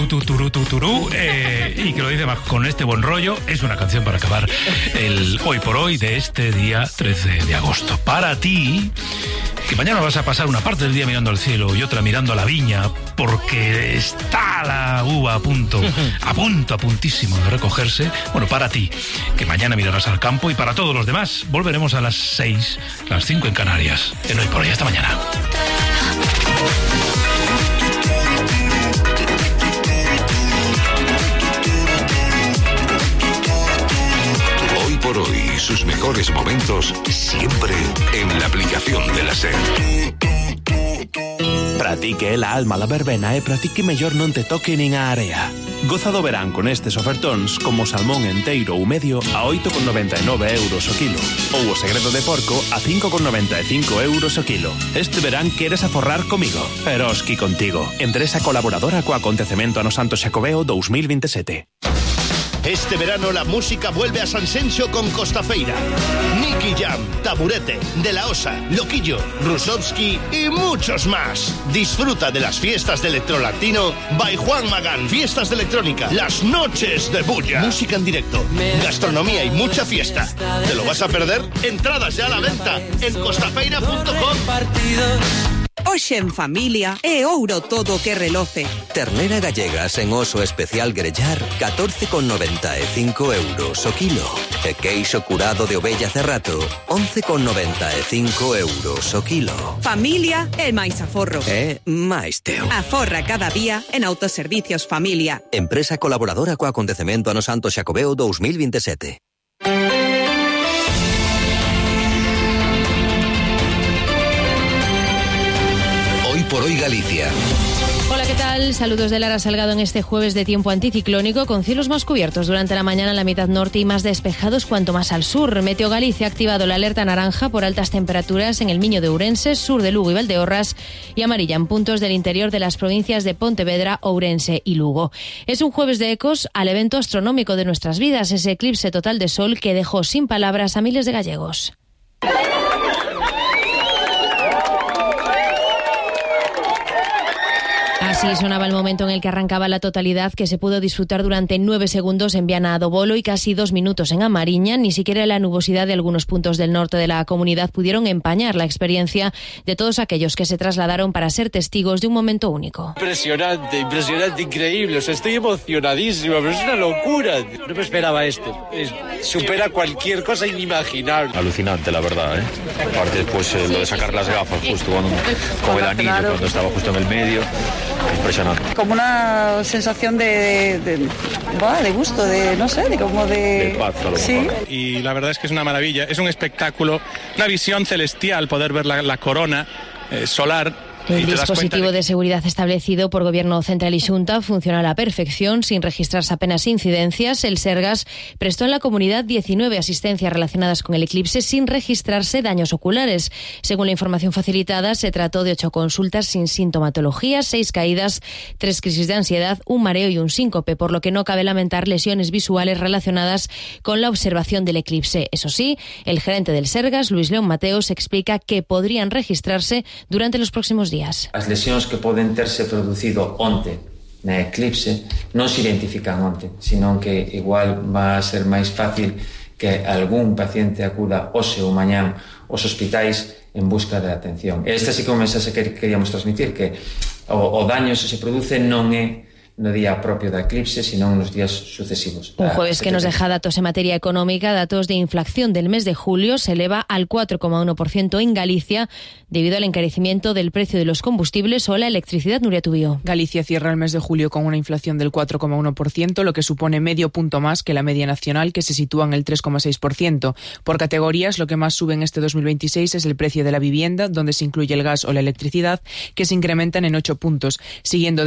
Y que lo dice más con este buen rollo. Es una canción para acabar el hoy por hoy de este día 13 de agosto. Para ti, que mañana vas a pasar una parte del día mirando al cielo y otra mirando a la viña, porque está la uva a puntísimo de recogerse. Bueno, para ti, que mañana mirarás al campo, y para todos los demás, volveremos a las 6, las 5 en Canarias. En hoy por hoy, hasta mañana. Por hoy, sus mejores momentos siempre en la aplicación de la SER. Pratique la alma la verbena e pratique mellor non te toque nin a area. Goza do verán con estes ofertóns como salmón enteiro ou medio a 8,99 euros o kilo, ou o segredo de porco a 5,95 euros o kilo. Este verán queres aforrar comigo, Eroski contigo. Empresa colaboradora co acontecemento Ano Santo Xacobeo 2027. Este verano la música vuelve a Sanxenxo con Costafeira. Nicky Jam, Taburete, De La Osa, Loquillo, Rusovsky y muchos más. Disfruta de las fiestas de Electrolatino by Juan Magán. Fiestas de electrónica, las noches de bulla. Música en directo, gastronomía y mucha fiesta. ¿Te lo vas a perder? Entradas ya a la venta en costafeira.com. Hoxe en familia é ouro todo que reloce. Ternera gallega sen oso especial grellar 14,95 euros o kilo. E queixo curado de ovella cerrato 11,95 euros o kilo. Familia é máis aforro. É máis teu. Aforra cada día en Autoservicios Familia. Empresa colaboradora co acontecemento Ano Santo Xacobeo 2027. Por hoy Galicia. Hola, ¿qué tal? Saludos de Lara Salgado en este jueves de tiempo anticiclónico, con cielos más cubiertos durante la mañana en la mitad norte y más despejados cuanto más al sur. Meteo Galicia ha activado la alerta naranja por altas temperaturas en el Miño de Ourense, sur de Lugo y Valdeorras, y amarilla en puntos del interior de las provincias de Pontevedra, Ourense y Lugo. Es un jueves de ecos al evento astronómico de nuestras vidas, ese eclipse total de sol que dejó sin palabras a miles de gallegos. Así sonaba el momento en el que arrancaba la totalidad, que se pudo disfrutar durante 9 segundos en Viana do Bolo y casi 2 minutos en Amariña. Ni siquiera la nubosidad de algunos puntos del norte de la comunidad pudieron empañar la experiencia de todos aquellos que se trasladaron para ser testigos de un momento único. Impresionante, increíble. O sea, estoy emocionadísimo, pero es una locura. No me esperaba esto. Supera cualquier cosa inimaginable. Alucinante, la verdad, ¿eh? Aparte, pues lo de sacar las gafas justo con el anillo, cuando estaba justo en el medio. Impresionante. Como una sensación de gusto, de no sé, de como de paz, a lo sí. mejor. Y la verdad es que es una maravilla, es un espectáculo, una visión celestial poder ver la corona solar. El dispositivo de seguridad establecido por Gobierno Central y Xunta funciona a la perfección, sin registrarse apenas incidencias. El Sergas prestó en la comunidad 19 asistencias relacionadas con el eclipse sin registrarse daños oculares. Según la información facilitada, se trató de 8 consultas sin sintomatología, 6 caídas, 3 crisis de ansiedad, un mareo y un síncope, por lo que no cabe lamentar lesiones visuales relacionadas con la observación del eclipse. Eso sí, el gerente del Sergas, Luis León Mateos, explica que podrían registrarse durante los próximos días. As lesións que poden terse producido onte na eclipse non se identifican onte, senón que igual va a ser máis fácil que algún paciente acuda hoxe ou mañán aos hospitais en busca de atención. Este sí que é un mensaxe que queríamos transmitir, que o daño se produce non é no día propio da eclipse, sino en los días sucesivos. Un jueves que nos deja datos en materia económica. Datos de inflación del mes de julio se eleva al 4,1% en Galicia debido al encarecimiento del precio de los combustibles o la electricidad. Nuria Tubío. Galicia cierra el mes de julio con una inflación del 4,1%, lo que supone medio punto más que la media nacional, que se sitúa en el 3,6%. Por categorías, lo que más sube en este 2026 es el precio de la vivienda, donde se incluye el gas o la electricidad, que se incrementan en 8 puntos, seguido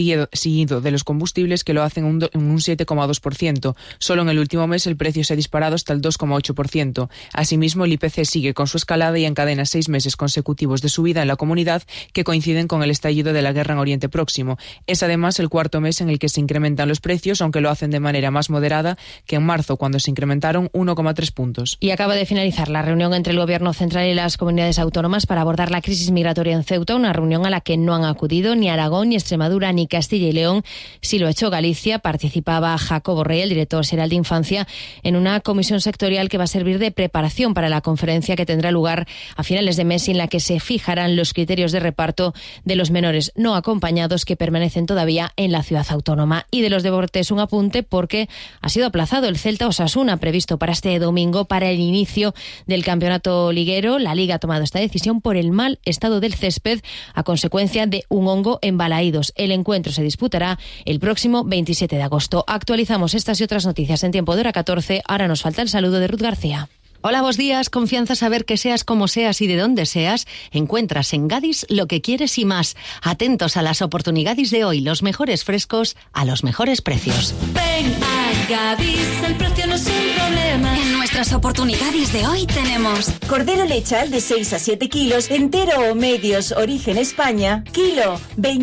de los combustibles, que lo hacen en un 7,2%. Solo en el último mes el precio se ha disparado hasta el 2,8%. Asimismo, el IPC sigue con su escalada y encadena 6 meses consecutivos de subida en la comunidad, que coinciden con el estallido de la guerra en Oriente Próximo. Es además el cuarto mes en el que se incrementan los precios, aunque lo hacen de manera más moderada que en marzo, cuando se incrementaron 1,3 puntos. Y acaba de finalizar la reunión entre el Gobierno Central y las comunidades autónomas para abordar la crisis migratoria en Ceuta, una reunión a la que no han acudido ni Aragón, ni Extremadura, ni Castilla y León, sí lo ha hecho Galicia. Participaba Jacobo Rey, el director xeral de Infancia, en una comisión sectorial que va a servir de preparación para la conferencia que tendrá lugar a finales de mes y en la que se fijarán los criterios de reparto de los menores no acompañados que permanecen todavía en la ciudad autónoma. Y de los deportes un apunte porque ha sido aplazado el Celta Osasuna previsto para este domingo para el inicio del campeonato liguero. La Liga ha tomado esta decisión por el mal estado del césped a consecuencia de un hongo en Balaídos. El encuentro se disputará el próximo 27 de agosto. Actualizamos estas y otras noticias en tiempo de hora 14. Ahora nos falta el saludo de Ruth García. Hola, buenos días. Confianza saber que seas como seas y de dónde seas, encuentras en Gadis lo que quieres y más. Atentos a las oportunidades de hoy, los mejores frescos a los mejores precios. Ven a Gadis, el precio no es un problema. En nuestras oportunidades de hoy tenemos cordero lechal de 6 a 7 kilos, entero o medios, origen España, kilo,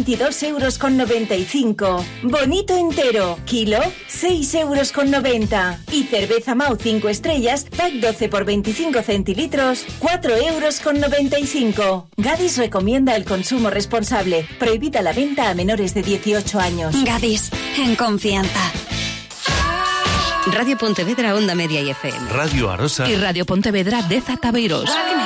22,95 €. Bonito entero, kilo, 6,90 €. Y cerveza Mau 5 estrellas, pack 12 por 25 centilitros, 4,95 €. Gadis recomienda el consumo responsable. Prohibida la venta a menores de 18 años. Gadis, en confianza. Radio Pontevedra, Onda Media y FM. Radio Arosa. Y Radio Pontevedra, Deza Tabeiros.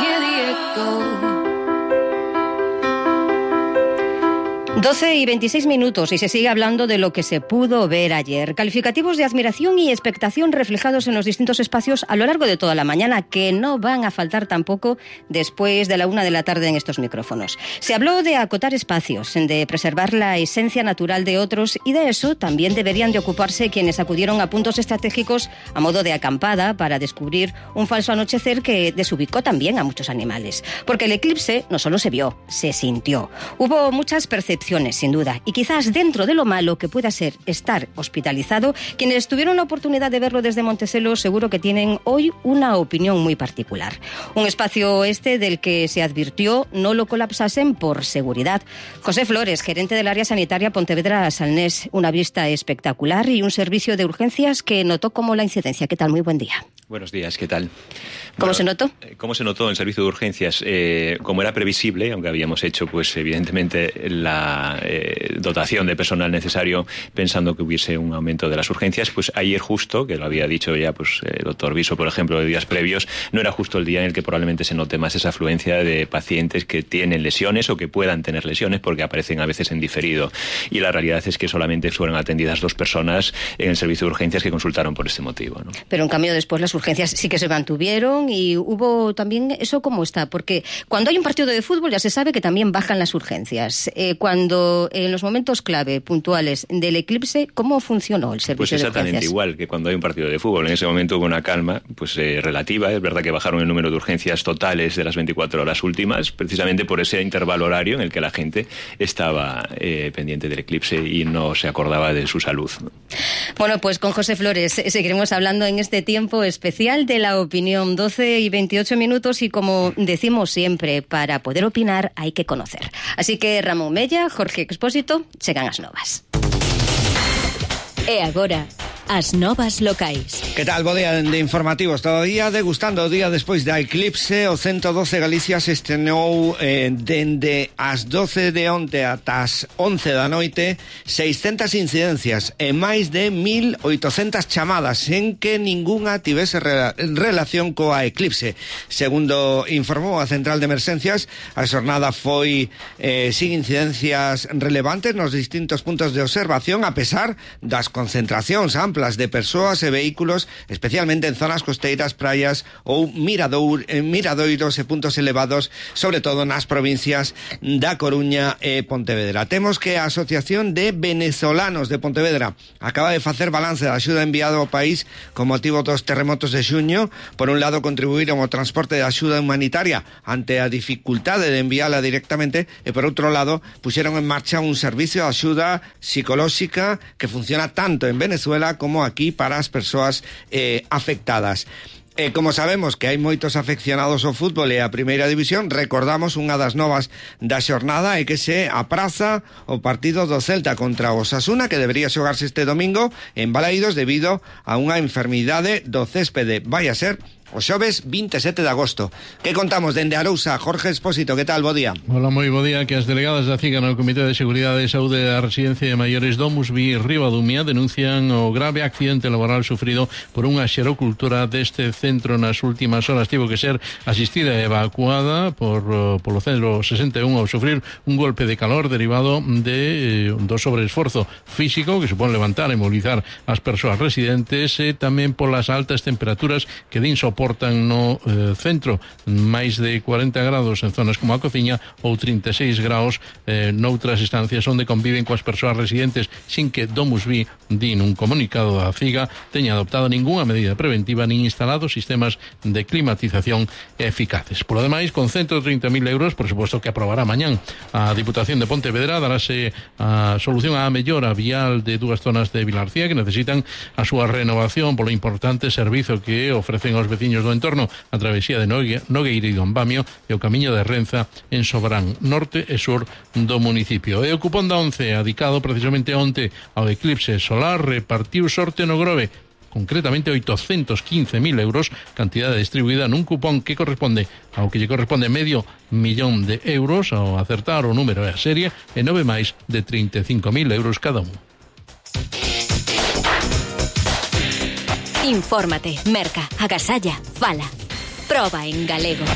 12:26 y se sigue hablando de lo que se pudo ver ayer. Calificativos de admiración y expectación reflejados en los distintos espacios a lo largo de toda la mañana, que no van a faltar tampoco después de la 1 de la tarde en estos micrófonos. Se habló de acotar espacios, de preservar la esencia natural de otros, y de eso también deberían de ocuparse quienes acudieron a puntos estratégicos a modo de acampada para descubrir un falso anochecer que desubicó también a muchos animales. Porque el eclipse no solo se vio, se sintió. Hubo muchas percepciones, sin duda, y quizás dentro de lo malo que pueda ser estar hospitalizado, quienes tuvieron la oportunidad de verlo desde Montecelo seguro que tienen hoy una opinión muy particular. Un espacio del que se advirtió no lo colapsasen por seguridad. José Flores, gerente del área sanitaria Pontevedra-Salnés, una vista espectacular y un servicio de urgencias que notó como la incidencia. ¿Qué tal? Muy buen día. Buenos días, ¿qué tal? ¿Cómo se notó? ¿Cómo se notó en el servicio de urgencias? Como era previsible, aunque habíamos hecho, pues evidentemente, la dotación de personal necesario pensando que hubiese un aumento de las urgencias, pues ayer justo, que lo había dicho ya pues el doctor Viso, por ejemplo, de días previos, no era justo el día en el que probablemente se note más esa afluencia de pacientes que tienen lesiones o que puedan tener lesiones porque aparecen a veces en diferido. Y la realidad es que solamente fueron atendidas 2 personas en el servicio de urgencias que consultaron por este motivo, ¿no? Pero en cambio después las urgencias sí que se mantuvieron y hubo también eso cómo está, porque cuando hay un partido de fútbol ya se sabe que también bajan las urgencias. Cuando en los momentos clave, puntuales del eclipse, ¿cómo funcionó el servicio de urgencias? Pues exactamente igual que cuando hay un partido de fútbol. En ese momento hubo una calma pues relativa. Es verdad que bajaron el número de urgencias totales de las 24 horas últimas, precisamente por ese intervalo horario en el que la gente estaba pendiente del eclipse y no se acordaba de su salud. Bueno, pues con José Flores seguiremos hablando en este tiempo especial de la opinión. 12:28 y como decimos siempre, para poder opinar hay que conocer. Así que Ramón Mella, Jorge Expósito, chegan as novas. E agora, as novas locais. Que tal, bo día de informativos. Todavía degustando o día despois da eclipse, o 112 Galicia se estrenou dende as 12 de onte ata as 11 da noite 600 incidencias e máis de 1.800 chamadas en que ningunha tivese relación coa eclipse. Segundo informou a Central de Emergencias, a xornada foi sin incidencias relevantes nos distintos puntos de observación, a pesar das concentracións amplas de persoas e vehículos, especialmente en zonas costeiras, praias ou miradoiros e puntos elevados, sobre todo nas provincias da Coruña e Pontevedra. Temos que a Asociación de Venezolanos de Pontevedra acaba de facer balance da axuda enviada ao país con motivo dos terremotos de xuño. Por un lado, contribuíron ao transporte de axuda humanitaria ante a dificultade de enviala directamente e, por outro lado, puxeron en marcha un servicio de axuda psicolóxica que funciona tanto en Venezuela como aquí para as persoas afectadas. Como sabemos que hai moitos afeccionados ao fútbol e a primeira división, recordamos unha das novas da xornada e que se apraza o partido do Celta contra o Osasuna, que debería xogarse este domingo en Balaídos debido a unha enfermidade do céspede. Vai a ser o xoves 27 de agosto. Que contamos dende Arousa? Jorge Expósito, que tal? Bo día. Hola, moi bo día. Que as delegadas da CIGA no Comité de Seguridade e Saúde da Residencia de Maiores Domusvi Ribadumia denuncian o grave accidente laboral sufrido por unha xerocultora deste centro nas últimas horas. Tivo que ser asistida e evacuada polo centro 61 ao sufrir un golpe de calor derivado do sobreesforzo físico que supón levantar e mobilizar as persoas residentes e tamén polas altas temperaturas que din soportan no centro, máis de 40 grados en zonas como a cociña ou 36 graus noutras estancias onde conviven coas persoas residentes, sin que Domusvi, din un comunicado da CIGA, teña adoptado ninguna medida preventiva nin instalado sistemas de climatización eficaces. Por lo demais, con 130.000 euros, por suposto que aprobará mañán a Diputación de Pontevedra, darase a solución á mellora vial de dúas zonas de Vilarcía que necesitan a súa renovación polo importante servizo que ofrecen aos veciños do entorno a travesía de Nogueira e Dombamio e o camiño de Renza en Sobrán, norte e sur do municipio. E o cupón da 11, adicado precisamente onte ao eclipse solar, repartiu sorte no Grove, concretamente 815.000 euros, cantidade distribuída nun cupón que corresponde ao que lle corresponde medio millón de euros ao acertar o número e a serie, e 9 máis de 35.000 euros cada un. Infórmate, merca, agasalla, fala. Proba en galego.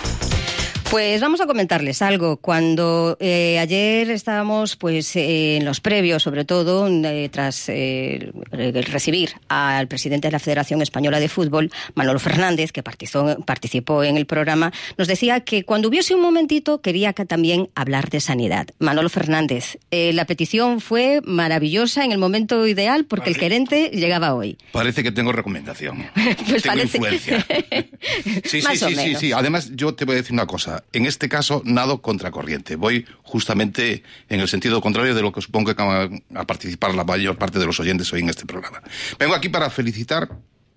Pues vamos a comentarles algo. Cuando ayer estábamos en los previos, sobre todo, tras recibir al presidente de la Federación Española de Fútbol, Manolo Fernández, que participó en el programa, nos decía que cuando hubiese un momentito quería también hablar de sanidad. Manolo Fernández, la petición fue maravillosa en el momento ideal porque el gerente llegaba hoy. Parece que tengo recomendación. Pues tengo parece. Influencia. Sí. Además, yo te voy a decir una cosa. En este caso, nado contracorriente. Voy justamente en el sentido contrario de lo que supongo que van a participar la mayor parte de los oyentes hoy en este programa. Vengo aquí para felicitar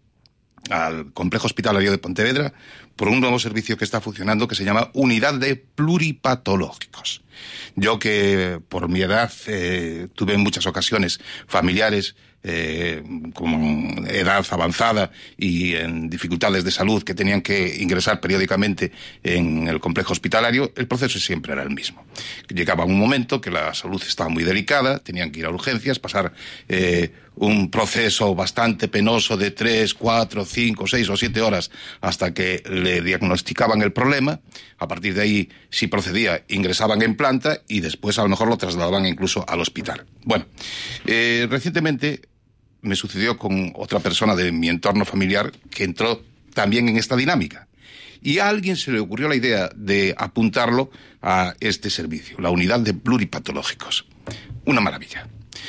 al Complejo Hospitalario de Pontevedra por un nuevo servicio que está funcionando que se llama Unidad de Pluripatológicos. Yo que por mi edad tuve en muchas ocasiones familiares con edad avanzada y en dificultades de salud que tenían que ingresar periódicamente en el complejo hospitalario, el proceso siempre era el mismo. Llegaba un momento que la salud estaba muy delicada, tenían que ir a urgencias, pasar un proceso bastante penoso de 3, 4, 5, 6 o 7 horas hasta que le diagnosticaban el problema. A partir de ahí, si procedía, ingresaban en planta y después a lo mejor lo trasladaban incluso al hospital. Bueno, recientemente me sucedió con otra persona de mi entorno familiar que entró también en esta dinámica. Y a alguien se le ocurrió la idea de apuntarlo a este servicio, la unidad de pluripatológicos. Una maravilla.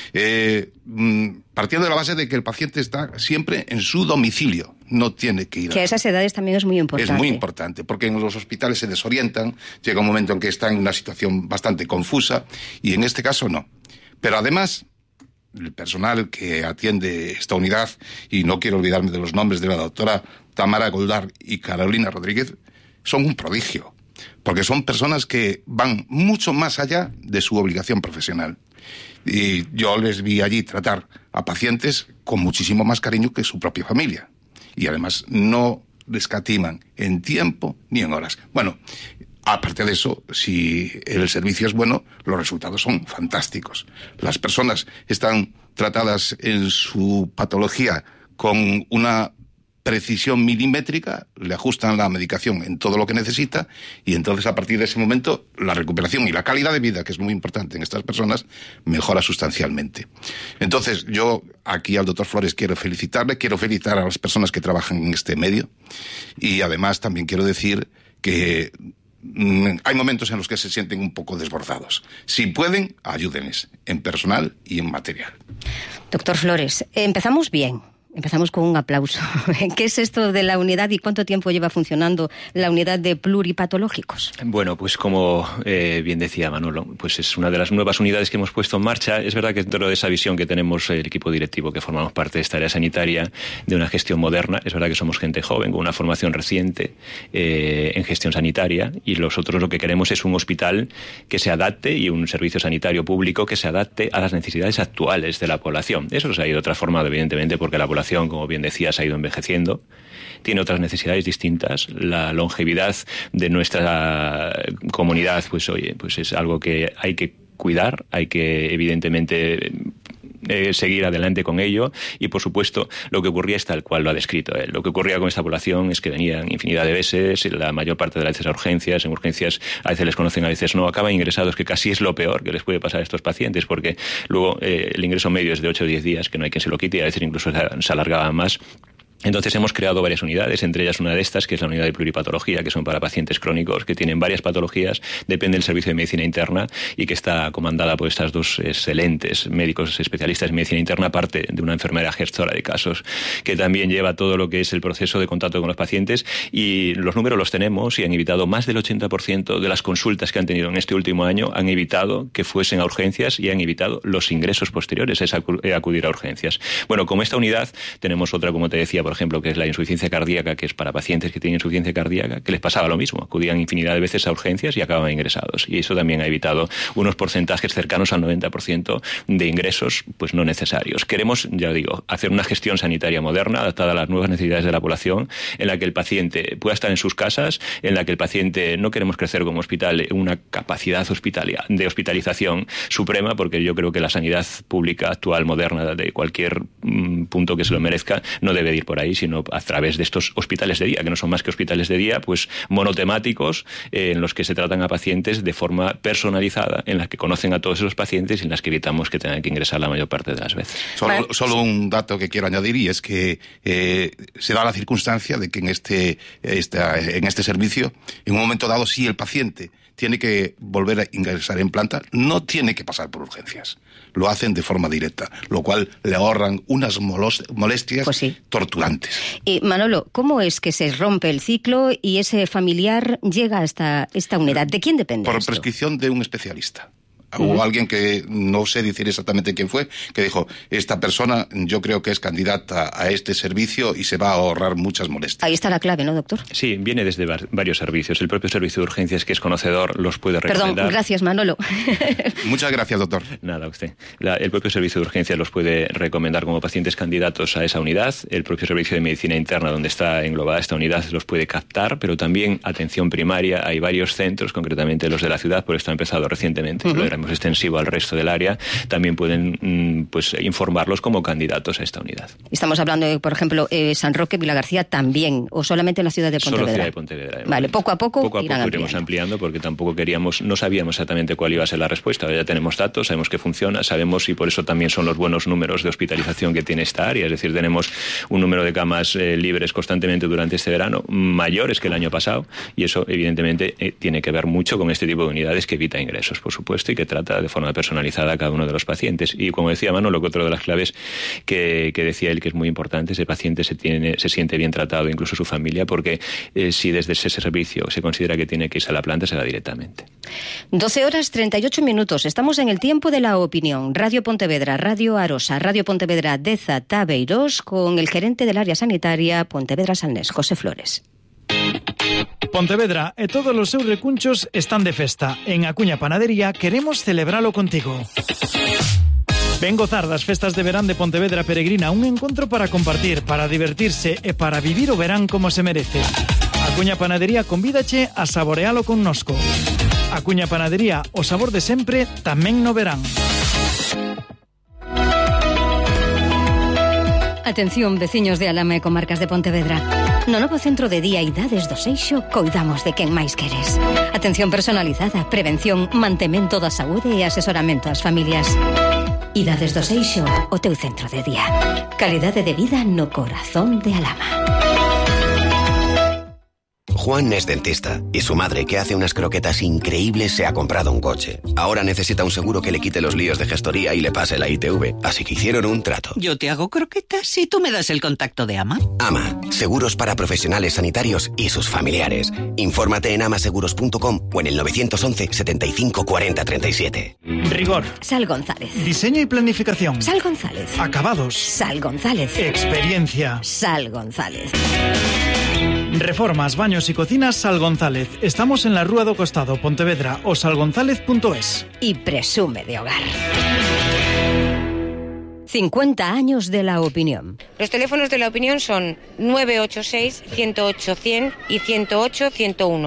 Partiendo de la base de que el paciente está siempre en su domicilio, no tiene que ir Que a esas edades también es muy importante. Es muy importante, porque en los hospitales se desorientan, llega un momento en que están en una situación bastante confusa, y en este caso no. Pero además, el personal que atiende esta unidad, y no quiero olvidarme de los nombres de la doctora Tamara Goldar y Carolina Rodríguez, son un prodigio, porque son personas que van mucho más allá de su obligación profesional. Y yo les vi allí tratar a pacientes con muchísimo más cariño que su propia familia. Y además no escatiman en tiempo ni en horas. Bueno, aparte de eso, si el servicio es bueno, los resultados son fantásticos. Las personas están tratadas en su patología con una precisión milimétrica, le ajustan la medicación en todo lo que necesita y entonces a partir de ese momento la recuperación y la calidad de vida, que es muy importante en estas personas, mejora sustancialmente. Entonces yo aquí al doctor Flores quiero felicitarle, quiero felicitar a las personas que trabajan en este medio y además también quiero decir que hay momentos en los que se sienten un poco desbordados. Si pueden, ayúdenles en personal y en material. Doctor Flores, empezamos bien. Empezamos con un aplauso. ¿Qué es esto de la unidad y cuánto tiempo lleva funcionando la unidad de pluripatológicos? Bueno, pues como bien decía Manolo, pues es una de las nuevas unidades que hemos puesto en marcha. Es verdad que dentro de esa visión que tenemos el equipo directivo que formamos parte de esta área sanitaria, de una gestión moderna, es verdad que somos gente joven con una formación reciente en gestión sanitaria y nosotros lo que queremos es un hospital que se adapte y un servicio sanitario público que se adapte a las necesidades actuales de la población. Eso se ha ido transformando evidentemente porque la población población, como bien decías, ha ido envejeciendo, tiene otras necesidades distintas. La longevidad de nuestra comunidad, pues oye, pues es algo que hay que cuidar, hay que evidentemente seguir adelante con ello, y por supuesto lo que ocurría es tal cual lo ha descrito él. Lo que ocurría con esta población es que venían infinidad de veces, la mayor parte de las veces a urgencias, en urgencias a veces les conocen, a veces no, acaban ingresados, que casi es lo peor que les puede pasar a estos pacientes, porque luego el ingreso medio es de 8 o 10 días, que no hay quien se lo quite, y a veces incluso se alargaba más. Entonces hemos creado varias unidades, entre ellas una de estas, que es la unidad de pluripatología, que son para pacientes crónicos que tienen varias patologías, depende del servicio de medicina interna, y que está comandada por estas dos excelentes médicos especialistas en medicina interna, aparte de una enfermera gestora de casos, que también lleva todo lo que es el proceso de contacto con los pacientes, y los números los tenemos, y han evitado más del 80% de las consultas que han tenido en este último año, han evitado que fuesen a urgencias y han evitado los ingresos posteriores a acudir a urgencias. Bueno, como esta unidad tenemos otra, como te decía, por ejemplo, que es la insuficiencia cardíaca, que es para pacientes que tienen insuficiencia cardíaca, que les pasaba lo mismo, acudían infinidad de veces a urgencias y acababan ingresados, y eso también ha evitado unos porcentajes cercanos al 90% de ingresos pues no necesarios. Queremos, ya digo, hacer una gestión sanitaria moderna, adaptada a las nuevas necesidades de la población, en la que el paciente pueda estar en sus casas, en la que el paciente, no queremos crecer como hospital una capacidad de hospitalización suprema, porque yo creo que la sanidad pública actual, moderna, de cualquier punto que se lo merezca, no debe ir por ahí, sino a través de estos hospitales de día, que no son más que hospitales de día, pues monotemáticos, en los que se tratan a pacientes de forma personalizada, en las que conocen a todos esos pacientes y en las que evitamos que tengan que ingresar la mayor parte de las veces. Solo un dato que quiero añadir, y es que se da la circunstancia de que en este servicio, en un momento dado, si el paciente tiene que volver a ingresar en planta, no tiene que pasar por urgencias. Lo hacen de forma directa, lo cual le ahorran unas molestias torturantes. Y Manolo, ¿cómo es que se rompe el ciclo y ese familiar llega hasta esta unidad? ¿De quién depende Por esto? prescripción de un especialista. Hubo alguien que no sé decir exactamente quién fue, que dijo, esta persona yo creo que es candidata a este servicio y se va a ahorrar muchas molestias. Ahí está la clave, ¿no, doctor? Sí, viene desde varios servicios. El propio servicio de urgencias, que es conocedor, los puede recomendar. Perdón, gracias, Manolo. Muchas gracias, doctor. Nada, usted. El propio servicio de urgencias los puede recomendar como pacientes candidatos a esa unidad. El propio servicio de medicina interna, donde está englobada esta unidad, los puede captar, pero también atención primaria. Hay varios centros, concretamente los de la ciudad, por esto ha empezado recientemente, lo haremos extensivo al resto del área, también pueden pues informarlos como candidatos a esta unidad. Estamos hablando de, por ejemplo, San Roque, Vilagarcía también, o solamente en la ciudad de Pontevedra. Solo ciudad de Pontevedra. Vale, poco a poco iremos ampliando, porque tampoco no sabíamos exactamente cuál iba a ser la respuesta. Ahora ya tenemos datos, sabemos que funciona, sabemos, y por eso también son los buenos números de hospitalización que tiene esta área. Es decir, tenemos un número de camas libres constantemente durante este verano, mayores que el año pasado, y eso evidentemente tiene que ver mucho con este tipo de unidades que evita ingresos, por supuesto, y que trata de forma personalizada a cada uno de los pacientes. Y como decía Manolo, que otra de las claves que decía él, que es muy importante, ese paciente se siente bien tratado, incluso su familia, porque si desde ese servicio se considera que tiene que irse a la planta, se va directamente. 12 horas 38 minutos. Estamos en el tiempo de la opinión. Radio Pontevedra, Radio Arosa, Radio Pontevedra Deza Tabeirós, con el gerente del área sanitaria Pontevedra Salnés, José Flores. Pontevedra e todos os seus recunchos están de festa. En Acuña Panadería queremos celebralo contigo. Ven gozar das festas de verán de Pontevedra Peregrina, un encontro para compartir, para divertirse e para vivir o verán como se merece. Acuña Panadería convídache a saborealo connosco. Acuña Panadería, o sabor de sempre, tamén no verán. Atención, veciños de Alama e comarcas de Pontevedra. No novo centro de día Idades do Seixo, coidamos de quen máis queres. Atención personalizada, prevención, mantemento da saúde e asesoramento ás familias. Idades do Seixo, o teu centro de día. Calidade de vida no corazón de Alama. Juan es dentista y su madre, que hace unas croquetas increíbles, se ha comprado un coche. Ahora necesita un seguro que le quite los líos de gestoría y le pase la ITV, así que hicieron un trato. Yo te hago croquetas y tú me das el contacto de AMA. AMA, seguros para profesionales sanitarios y sus familiares. Infórmate en amaseguros.com o en el 911 75 40 37. Rigor. Sal González. Diseño y planificación. Sal González. Acabados. Sal González. Experiencia. Sal González. Reformas, baños y cocinas Sal González. Estamos en la Rúa do Costado, Pontevedra, o salgonzález.es. Y presume de hogar. 50 años de la opinión. Los teléfonos de la opinión son 986 108 100 y 108 101.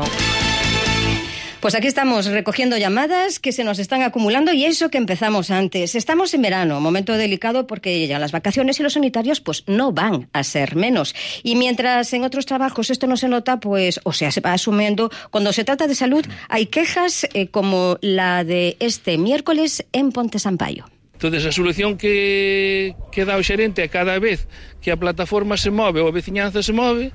Pues aquí estamos recogiendo llamadas que se nos están acumulando y eso que empezamos antes. Estamos en verano, momento delicado porque llegan las vacaciones y los sanitarios pues no van a ser menos. Y mientras en otros trabajos esto no se nota, pues o sea, se va asumiendo, cuando se trata de salud hay quejas como la de este miércoles en Ponte Sampaio. Entonces, a solución que dá o xerente é cada vez que a plataforma se move ou a veciñanza se move,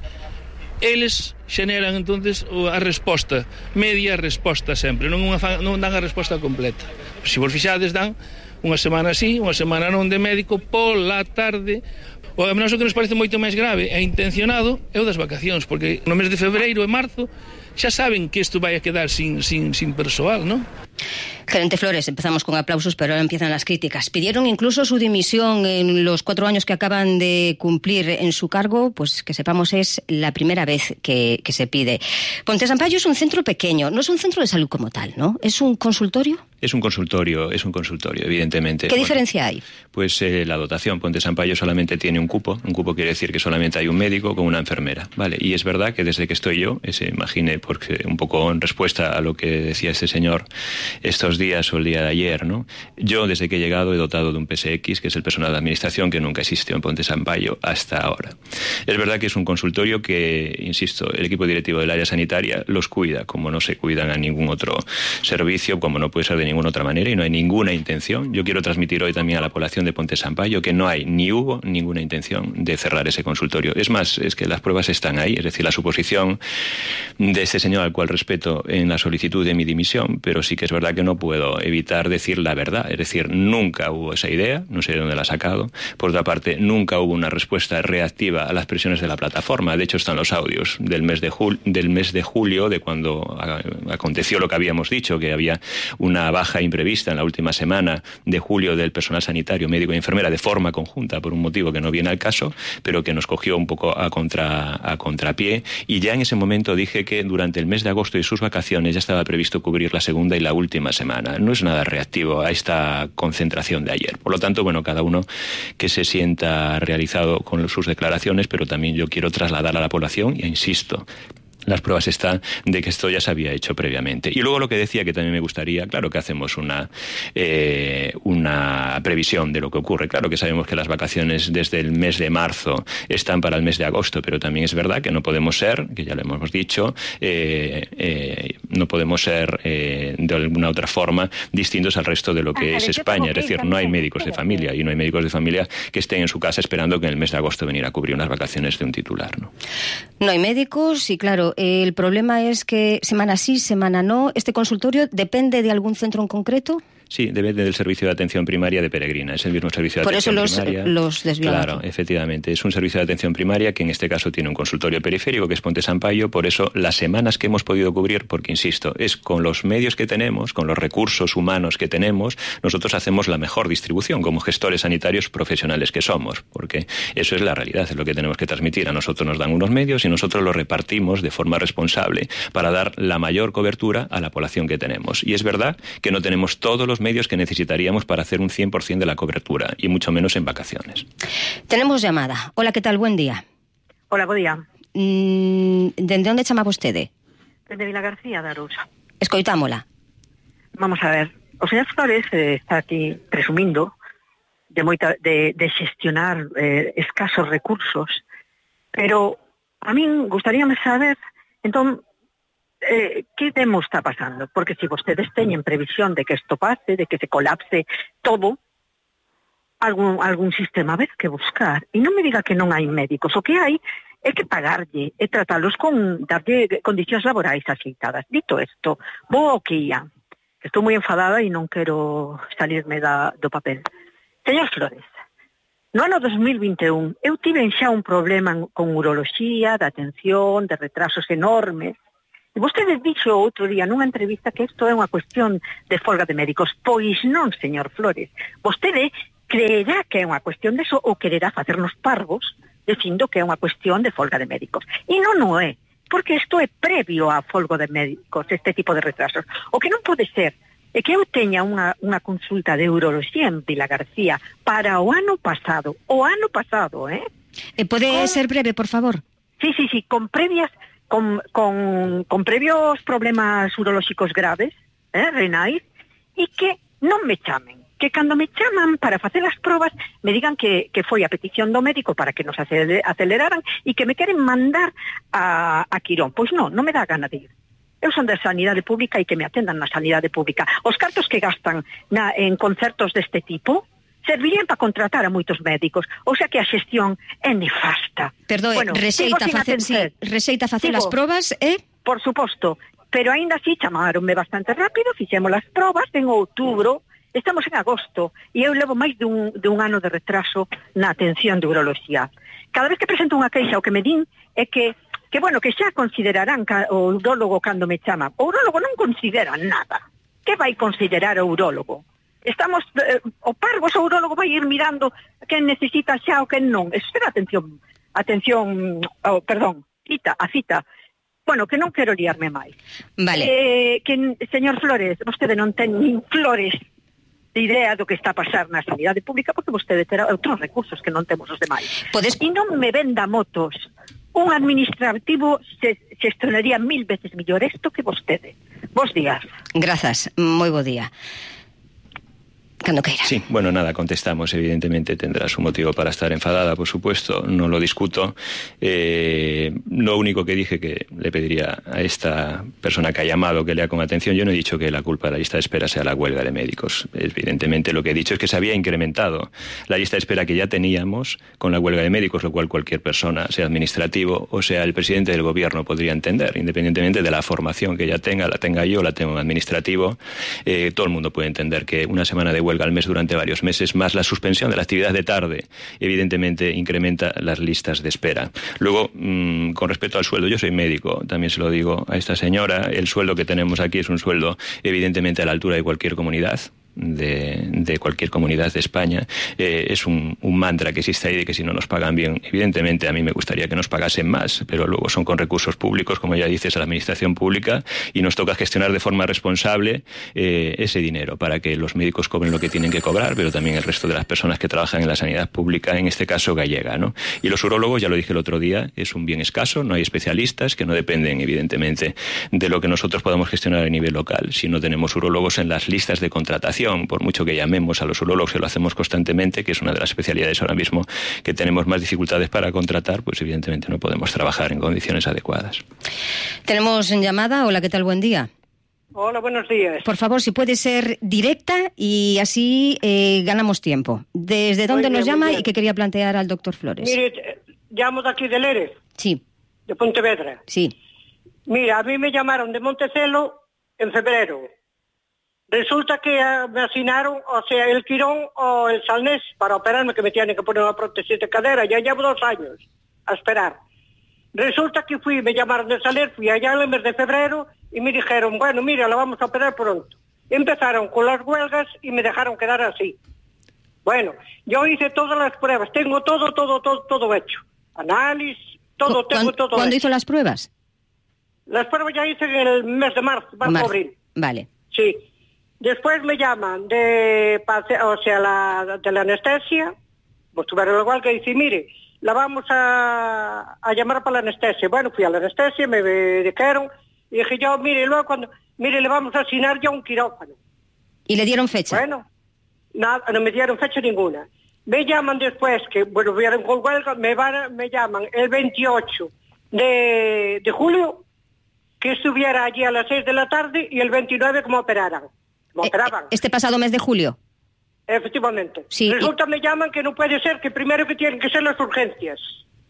eles xeneran entonces a resposta, media resposta sempre, non dan a resposta completa. Se vos fixades, dan unha semana así, unha semana non de médico, pola tarde. O a nós o que nos parece moito máis grave e intencionado é o das vacacións, porque no mes de febreiro e marzo xa saben que isto vai a quedar sin persoal, non? Gerente Flores, empezamos con aplausos, pero ahora empiezan las críticas. Pidieron incluso su dimisión en los 4 años que acaban de cumplir en su cargo, pues que sepamos es la primera vez que se pide. Ponte Sampaio es un centro pequeño, no es un centro de salud como tal, ¿no? ¿Es un consultorio? Es un consultorio, evidentemente. ¿Qué diferencia hay? Pues la dotación. Ponte Sampaio solamente tiene un cupo quiere decir que solamente hay un médico con una enfermera, ¿vale? Y es verdad que desde que estoy yo, se imagine, porque un poco en respuesta a lo que decía este señor estos días o el día de ayer, ¿no? Yo desde que he llegado he dotado de un PSX, que es el personal de administración, que nunca existió en Ponte Sampaio hasta ahora. Es verdad que es un consultorio que, insisto, el equipo directivo del área sanitaria los cuida, como no se cuidan a ningún otro servicio, como no puede ser de ninguna otra manera, y no hay ninguna intención. Yo quiero transmitir hoy también a la población de Ponte Sampaio que no hay ni hubo ninguna intención de cerrar ese consultorio. Es más, es que las pruebas están ahí, es decir, la suposición de este señor, al cual respeto, en la solicitud de mi dimisión, pero sí que es verdad que no puedo evitar decir la verdad, es decir, nunca hubo esa idea, no sé de dónde la ha sacado. Por otra parte, nunca hubo una respuesta reactiva a las presiones de la plataforma. De hecho, están los audios del mes de julio, de cuando aconteció lo que habíamos dicho, que había una baja imprevista en la última semana de julio del personal sanitario, médico y enfermera de forma conjunta, por un motivo que no viene al caso, pero que nos cogió un poco a contrapié, y ya en ese momento dije que durante el mes de agosto y sus vacaciones ya estaba previsto cubrir la segunda y la última semana. No es nada reactivo a esta concentración de ayer. Por lo tanto, bueno, cada uno que se sienta realizado con sus declaraciones, pero también yo quiero trasladar a la población, y insisto, las pruebas están de que esto ya se había hecho previamente. Y luego lo que decía, que también me gustaría, claro que hacemos una previsión de lo que ocurre. Claro que sabemos que las vacaciones desde el mes de marzo están para el mes de agosto, pero también es verdad que no podemos ser, que ya lo hemos dicho, no podemos ser de alguna otra forma distintos al resto de lo que es España. Es decir, no hay médicos de familia, y no hay médicos de familia que estén en su casa esperando que en el mes de agosto venir a cubrir unas vacaciones de un titular, ¿no? No hay médicos y claro, el problema es que semana sí, semana no. ¿Este consultorio depende de algún centro en concreto? Sí, depende del servicio de atención primaria de Peregrina. Es el mismo servicio de atención primaria. Por eso los desviamos. Claro, efectivamente. Es un servicio de atención primaria que en este caso tiene un consultorio periférico, que es Ponte Sampaio. Por eso las semanas que hemos podido cubrir, porque insisto, es con los medios que tenemos, con los recursos humanos que tenemos, nosotros hacemos la mejor distribución como gestores sanitarios profesionales que somos. Porque eso es la realidad, es lo que tenemos que transmitir. A nosotros nos dan unos medios y nosotros los repartimos de forma responsable para dar la mayor cobertura a la población que tenemos. Y es verdad que no tenemos todos los medios que necesitaríamos para hacer un 100% de la cobertura, y mucho menos en vacaciones. Tenemos llamada. Hola, ¿qué tal? Buen día. Hola, bo día. Dende onde chamaba vostede? Dende Vila García da Arousa. Escoitámola. Vamos a ver. O señor Flores está aquí presumindo de xestionar escasos recursos, pero a min gustaríame saber, entón, que demo está pasando? Porque se vostedes teñen previsión de que isto pase, de que se colapse todo, algún sistema haber que buscar. E non me diga que non hai médicos. O que hai é que pagarlle e tratalos darlle condicións laborais axeitadas. Dito isto, vou ao que ia. Estou moi enfadada e non quero salirme do papel. Señor Flores, no ano 2021 eu tiven xa un problema con uroloxía, de atención, de retrasos enormes. E vostede dixo outro día nunha entrevista que isto é unha cuestión de folga de médicos. Pois non, señor Flores. Vostede creerá que é unha cuestión de eso ou quererá facernos parvos dicindo que é unha cuestión de folga de médicos. E non o é, porque isto é previo a folga de médicos, este tipo de retrasos. O que non pode ser é que eu teña unha consulta de uroloxía en Vilagarcía para o ano pasado, Pode ser breve, por favor? Sí, con previos problemas urolóxicos graves, renais, e que non me chamen, que cando me chaman para facer as probas me digan que foi a petición do médico para que nos aceleraran e que me queren mandar a Quirón. Pois non me dá gana de ir. Eu son da sanidade pública e que me atendan na sanidade pública. Os cartos que gastan en concertos deste tipo servirían para contratar a moitos médicos. O sea que a xestión é nefasta. Perdoe, rexeita facer as probas, Por suposto, pero aínda así chamaronme bastante rápido, fixemos as probas en outubro, estamos en agosto, e eu levo máis dun ano de retraso na atención de uroloxía. Cada vez que presento unha queixa, o que me din é que xa considerarán o urólogo cando me chama. O urólogo non considera nada. Que vai considerar o urólogo? Estamos, o parvos, o urólogo vai ir mirando quen necesita xa o quen non. Espera, cita. Bueno, que non quero liarme máis. Vale. Señor Flores, vostede non ten nin flores de idea do que está a pasar na sanidade pública, porque vostede terá outros recursos que non temos os demais. E non me venda motos. Un administrativo xestionaría 1000 veces mellor isto que vostede. Bos días. Grazas, moi bo día. Cando queira. Sí, bueno, nada, contestamos. Evidentemente tendrá su motivo para estar enfadada, por supuesto, no lo discuto. Lo único que dije que le pediría a esta persona que ha llamado que lea con atención, yo no he dicho que la culpa de la lista de espera sea la huelga de médicos. Evidentemente lo que he dicho es que se había incrementado la lista de espera que ya teníamos con la huelga de médicos, lo cual cualquier persona, sea administrativo o sea el presidente del gobierno, podría entender, independientemente de la formación que ya tenga, la tenga yo, la tengo en administrativo. Todo el mundo puede entender que una semana de huelga al mes durante varios meses, más la suspensión de la actividad de tarde, evidentemente incrementa las listas de espera. Luego, con respecto al sueldo, yo soy médico, también se lo digo a esta señora, el sueldo que tenemos aquí es un sueldo evidentemente a la altura de cualquier comunidad. De cualquier comunidad de España. Es un mantra que existe ahí de que si no nos pagan bien, evidentemente a mí me gustaría que nos pagasen más, pero luego son con recursos públicos, como ya dices, a la administración pública, y nos toca gestionar de forma responsable ese dinero para que los médicos cobren lo que tienen que cobrar, pero también el resto de las personas que trabajan en la sanidad pública, en este caso gallega, ¿no? Y los urólogos, ya lo dije el otro día, es un bien escaso, no hay especialistas que no dependen evidentemente de lo que nosotros podamos gestionar a nivel local. Si no tenemos urólogos en las listas de contratación, por mucho que llamemos a los urólogos, que lo hacemos constantemente, que es una de las especialidades ahora mismo que tenemos más dificultades para contratar, pues evidentemente no podemos trabajar en condiciones adecuadas. Tenemos en llamada. Hola, ¿qué tal? Buen día. Hola, buenos días. Por favor, si puede ser directa y así ganamos tiempo. ¿Desde dónde nos llama y qué quería plantear al doctor Flores? Mire, llamo de aquí de Lérez. Sí. De Pontevedra. Sí. Mira, a mí me llamaron de Montecelo en febrero. Resulta que me asignaron, o sea, el Quirón o el Salnés para operarme, que me tienen que poner una prótesis de cadera. Ya llevo 2 años a esperar. Resulta que me llamaron de Salnés, fui allá en el mes de febrero y me dijeron, bueno, mira, la vamos a operar pronto. Empezaron con las huelgas y me dejaron quedar así. Bueno, yo hice todas las pruebas, tengo todo hecho. Análisis, todo, tengo todo hecho. ¿Cuándo hizo las pruebas? Las pruebas ya hice en el mes de marzo, abril. Vale. Sí. Después me llaman de la anestesia, pues tuvieron igual que dice, mire, la vamos a llamar para la anestesia. Bueno, fui a la anestesia, me dijeron, y dije yo, mire, luego le vamos a asignar ya un quirófano. ¿Y le dieron fecha? Bueno, nada, no me dieron fecha ninguna. Me llaman después, que bueno, vieron con huelga, me llaman el 28 de julio, que estuviera allí a las 6 de la tarde, y el 29 como operaran. Este pasado mes de julio. Efectivamente. Sí, Resulta me llaman que no puede ser, que primero que tienen que ser las urgencias.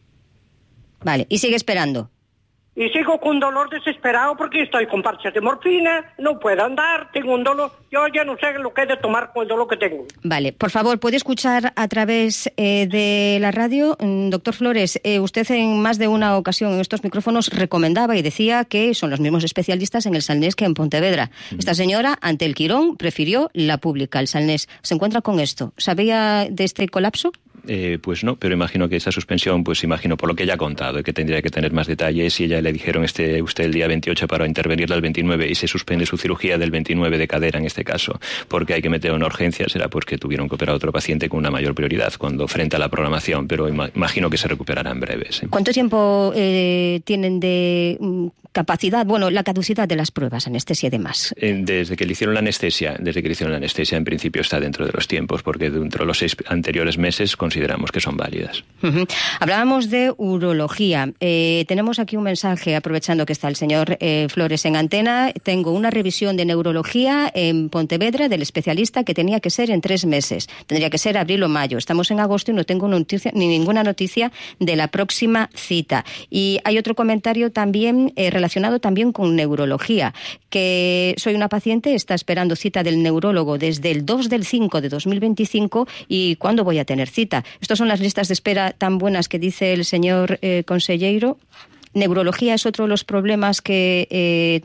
Vale, y sigue esperando. Y sigo con dolor desesperado porque estoy con parches de morfina, no puedo andar, tengo un dolor, yo ya no sé lo que he de tomar con el dolor que tengo. Vale, por favor, ¿puede escuchar a través de la radio? Doctor Flores, usted en más de una ocasión en estos micrófonos recomendaba y decía que son los mismos especialistas en el Salnés que en Pontevedra. Esta señora, ante el Quirón, prefirió la pública, el Salnés. ¿Se encuentra con esto? ¿Sabía de este colapso? Pues no, pero imagino que esa suspensión, pues imagino por lo que ella ha contado, que tendría que tener más detalles. Si ella le dijeron usted el día 28 para intervenirla el 29 y se suspende su cirugía del 29 de cadera en este caso, porque hay que meter una urgencia, será porque tuvieron que operar a otro paciente con una mayor prioridad cuando frente a la programación, pero imagino que se recuperará en breve. ¿Sí? ¿Cuánto tiempo tienen de capacidad, la caducidad de las pruebas, anestesia y demás? Desde que le hicieron la anestesia, en principio está dentro de los tiempos, porque dentro de los 6 anteriores meses consideramos que son válidas. Hablábamos de urología. Tenemos aquí un mensaje, aprovechando que está el señor Flores en antena. Tengo una revisión de neurología en Pontevedra del especialista que tenía que ser en 3 meses. Tendría que ser abril o mayo. Estamos en agosto y no tengo ninguna noticia de la próxima cita. Y hay otro comentario también relacionado también con neurología, que soy una paciente, está esperando cita del neurólogo desde el 2/5 de 2025 y ¿cuándo voy a tener cita? Estas son las listas de espera tan buenas que dice el señor consejero. Neurología es otro de los problemas que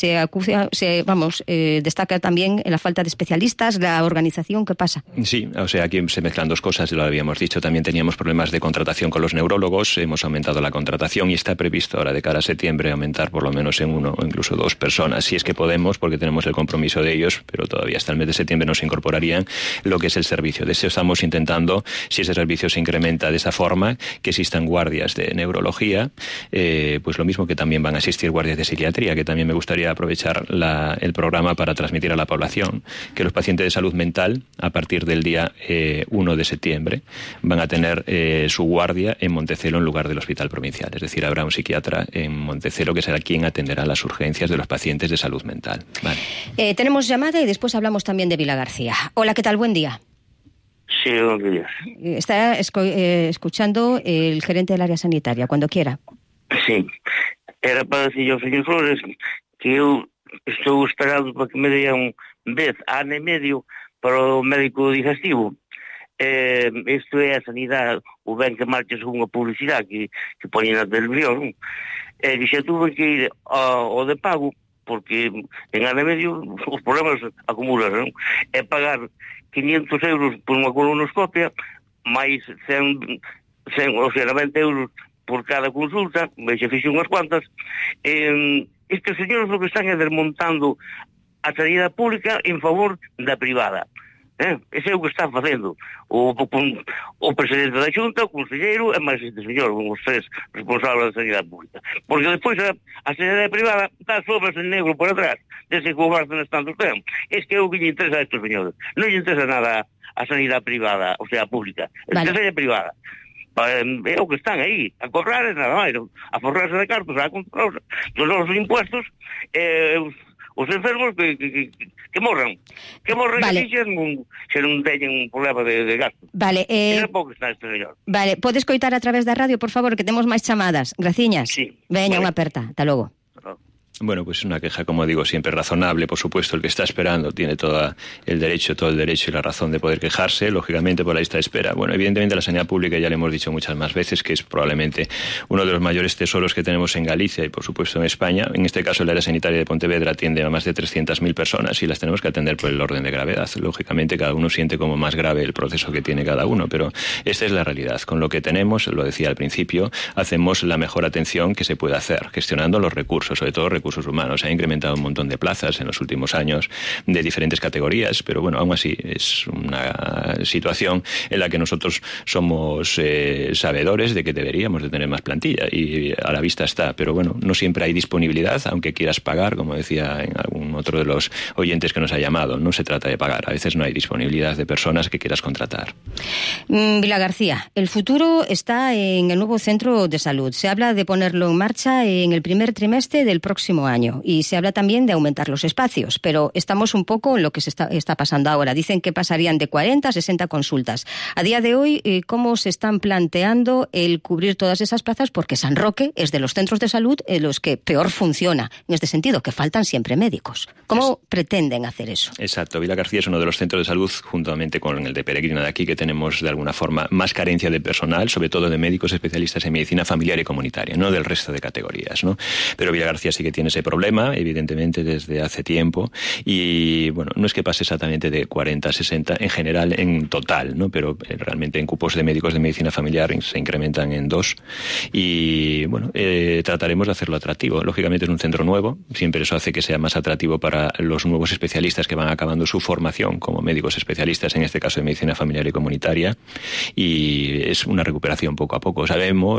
destaca también en la falta de especialistas, la organización. ¿Qué pasa? Sí, o sea, aquí se mezclan dos cosas, lo habíamos dicho, también teníamos problemas de contratación con los neurólogos, hemos aumentado la contratación y está previsto ahora de cara a septiembre aumentar por lo menos en 1 o incluso 2 personas, si es que podemos, porque tenemos el compromiso de ellos, pero todavía hasta el mes de septiembre nos incorporarían lo que es el servicio. De eso estamos intentando, si ese servicio se incrementa de esa forma, que existan guardias de neurología, pues lo mismo que también van a asistir guardias de psiquiatría, que también me gustaría aprovechar el programa para transmitir a la población que los pacientes de salud mental, a partir del día 1 de septiembre, van a tener su guardia en Montecelo en lugar del hospital provincial. Es decir, habrá un psiquiatra en Montecelo que será quien atenderá las urgencias de los pacientes de salud mental. Vale. Tenemos llamada y después hablamos también de Vila García. Hola, ¿qué tal? Buen día. Sí, buenos días. Está escuchando el gerente del área sanitaria, cuando quiera. Sí, era para decir ao señor Flores que eu estou esperando para que me dean ano e medio para o médico digestivo. Isto é a sanidade, o ben que marcha según a publicidade que poñen na televisión. Dixe, tuve que ir ao de pago, porque en ano e medio os problemas acumulan, non? É pagar 500 euros por unha colonoscopia, máis 100, ou sea, 90 euros por cada consulta, xa fixe unhas cuantas. Estes señores o que están é desmontando a sanidade pública en favor da privada. Ese é o que están facendo o presidente da Xunta, o conselleiro e máis este señor, os 3 responsables da sanidade pública, porque despois a sanidade privada dá sobras en negro por atrás desde que gobernan tantos tempos. Es que é o que lle interesa a estes señores, non lle interesa nada a sanidade privada, o sea, pública, a sanidade privada. É o que están aí, a cobrar e nada máis, a forrarse de cartos, a controlar dos nosos impuestos, os enfermos que morran. Vale. Aquí se non teñen un problema de gasto. Vale. É pouco que está este señor. Vale, podes coitar a través da radio, por favor, que temos máis chamadas. Graciñas. Sí. Veña, unha aperta. Ata logo. Bueno, pues una queja, como digo, siempre razonable. Por supuesto, el que está esperando tiene todo el derecho y la razón de poder quejarse, lógicamente, por la lista de espera. Bueno, evidentemente la sanidad pública, ya le hemos dicho muchas más veces, que es probablemente uno de los mayores tesoros que tenemos en Galicia y, por supuesto, en España. En este caso, el área sanitaria de Pontevedra atiende a más de 300.000 personas y las tenemos que atender por el orden de gravedad. Lógicamente, cada uno siente como más grave el proceso que tiene cada uno, pero esta es la realidad. Con lo que tenemos, lo decía al principio, hacemos la mejor atención que se puede hacer, gestionando los recursos, sobre todo recursos humanos. Se ha incrementado un montón de plazas en los últimos años de diferentes categorías, pero bueno, aún así es una situación en la que nosotros somos sabedores de que deberíamos de tener más plantilla y a la vista está, pero bueno, no siempre hay disponibilidad, aunque quieras pagar, como decía en algún otro de los oyentes que nos ha llamado, no se trata de pagar, a veces no hay disponibilidad de personas que quieras contratar. Vila García, el futuro está en el nuevo centro de salud. Se habla de ponerlo en marcha en el primer trimestre del próximo año y se habla también de aumentar los espacios, pero estamos un poco en lo que se está pasando ahora. Dicen que pasarían de 40 a 60 consultas. A día de hoy, ¿cómo se están planteando el cubrir todas esas plazas? Porque San Roque es de los centros de salud en los que peor funciona, en este sentido, que faltan siempre médicos. ¿Cómo pretenden hacer eso? Exacto. Vila García es uno de los centros de salud, juntamente con el de Peregrina de aquí, que tenemos de alguna forma más carencia de personal, sobre todo de médicos especialistas en medicina familiar y comunitaria, no del resto de categorías, ¿no? Pero Vila García sí que tiene tiene ese problema, evidentemente, desde hace tiempo, y bueno, no es que pase exactamente de 40 a 60 en general, en total, ¿no? Pero realmente en cupos de médicos de medicina familiar se incrementan en 2, y bueno, trataremos de hacerlo atractivo. Lógicamente es un centro nuevo, siempre eso hace que sea más atractivo para los nuevos especialistas que van acabando su formación como médicos especialistas, en este caso de medicina familiar y comunitaria, y es una recuperación poco a poco. Sabemos